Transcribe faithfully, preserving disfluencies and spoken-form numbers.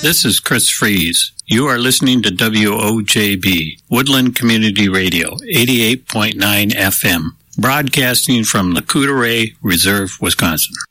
This is Chris Fries. You are listening to W O J B, Woodland Community Radio, eighty-eight point nine F M, broadcasting from Lac Courte Reserve, Wisconsin.